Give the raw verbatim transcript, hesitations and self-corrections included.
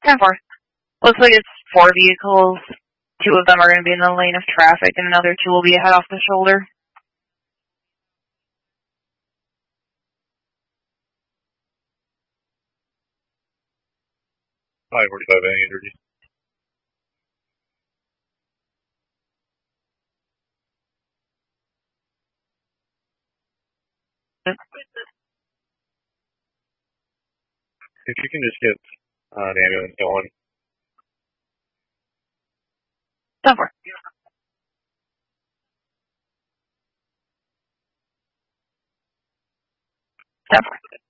ten four. Looks like it's four vehicles. Two of them are going to be in the lane of traffic, and another two will be ahead off the shoulder. five forty-five, any energy. If you can just get uh, an ambulance going. ten four. ten four.